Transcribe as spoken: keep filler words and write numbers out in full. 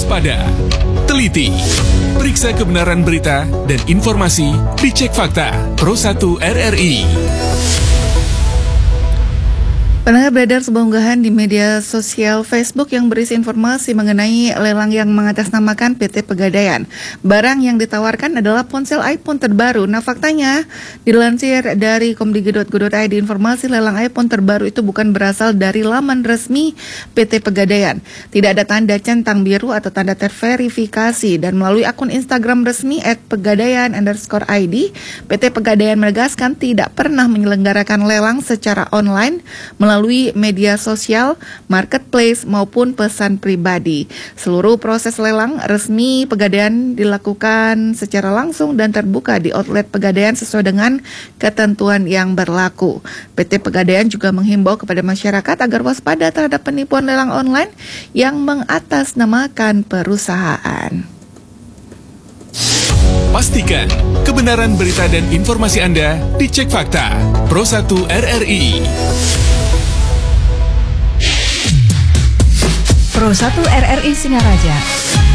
waspada, teliti, periksa kebenaran berita dan informasi, dicek fakta. Pro satu R R I. Pendengar, beredar sebuah unggahan di media sosial Facebook yang berisi informasi mengenai lelang yang mengatasnamakan P T Pegadaian. Barang yang ditawarkan adalah ponsel iPhone terbaru. Nah, faktanya dilansir dari komdigi titik go titik i d, informasi lelang iPhone terbaru itu bukan berasal dari laman resmi P T Pegadaian. Tidak ada tanda centang biru atau tanda terverifikasi, dan melalui akun Instagram resmi et pegadaian underscore id, P T Pegadaian menegaskan tidak pernah menyelenggarakan lelang secara online melalui media sosial, marketplace, maupun pesan pribadi. Seluruh proses lelang resmi Pegadaian dilakukan secara langsung dan terbuka di outlet Pegadaian sesuai dengan ketentuan yang berlaku. P T Pegadaian juga menghimbau kepada masyarakat agar waspada terhadap penipuan lelang online yang mengatasnamakan perusahaan. Pastikan kebenaran berita dan informasi Anda dicek fakta. Pro satu R R I. Pro satu R R I Singaraja.